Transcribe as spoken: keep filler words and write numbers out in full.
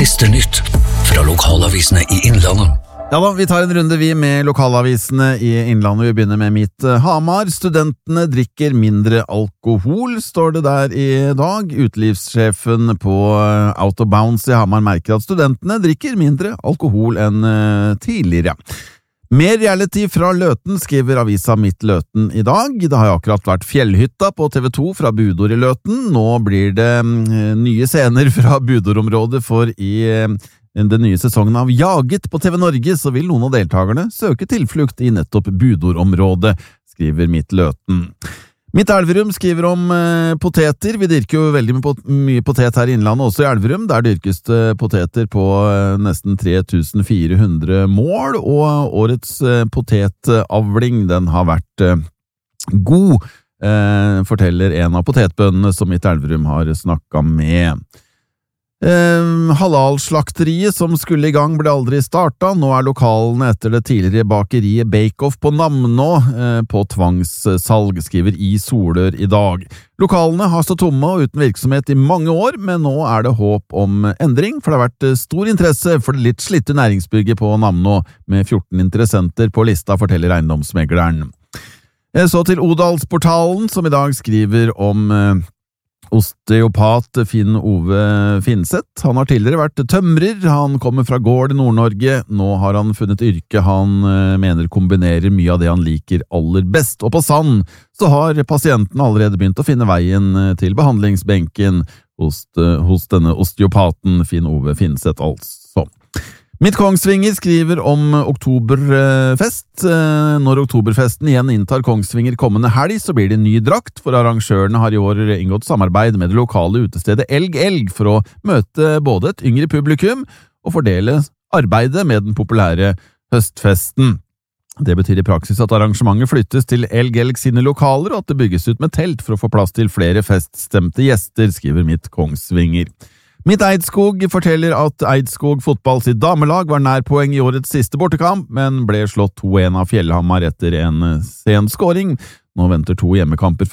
Siste nytt fra lokalavisene i Innlandet. Ja da, vi tar en runde vi med lokalavisene i Innlandet. Vi begynner med Mitt Hamar. Studentene drikker mindre alkohol, står det der i dag. Utelivssjefen på Out of Bounds i Hamar merker at studentene drikker mindre alkohol enn tidligere. Mer reality fra Løten, skriver avisa Mitt Løten i dag. Det har jo akkurat vært Fjellhytta på T V to fra Budor i Løten. Nå blir det nye scener fra Budor-området, for i den nye sesongen av Jaget på T V Norge så vil noen av deltakerne søke tilflukt i nettopp Budor-området, skriver Mitt Løten. Mitt Elverum skriver om eh, poteter. Vi dyrker jo veldig mye, mye potet her i Innlandet, også i Elverum. Der dyrkes det poteter på eh, nesten tre tusen fire hundre mål, og årets eh, potetavling den har vært eh, god, eh, forteller en av potetbøndene som Mitt Elverum har snakket med. Eh, Halal-slakteriet som skulle i gang ble aldri startet. Nå er lokalene etter det tidligere bakeriet Bake-Off på Namnå eh, på tvangssalg, skriver i Solør i dag. Lokalene har stått tomme og uten virksomhet i mange år, men nå er det håp om endring, for det har vært stor interesse for det litt slitte næringsbygget på Namnå, med fjorten interessenter på lista, forteller eiendomsmegleren. Eh, så til Odalsportalen, som i dag skriver om eh, osteopat Finn Ove Finseth. Han har tidligere vært tømrer, han kommer fra gård i Nord-Norge. Nå har han funnet yrke han mener kombinerer mye av det han liker aller best. Og på Sand så har pasienten allerede begynt å finne veien til behandlingsbenken hos, hos denne osteopaten Finn Ove Finseth, altså. Mitt Kongsvinger skriver om oktoberfest. Når oktoberfesten igjen inntar Kongsvinger kommende helg, så blir det ny drakt, for arrangørene har i år inngått samarbeid med det lokale utestedet Elg Elg for å møte både et yngre publikum og fordele arbeidet med den populære høstfesten. Det betyr i praksis at arrangementet flyttes til Elg Elg sine lokaler, og at det bygges ut med telt for å få plass til flere feststemte gjester, skriver Mitt Kongsvinger. Mitt Eidskog forteller at Eidskog fotball sitt damelag var nær poeng i årets siste bortekamp, men ble slått to en av Fjellhamar etter en sen scoring. Nå venter to hjemmekamper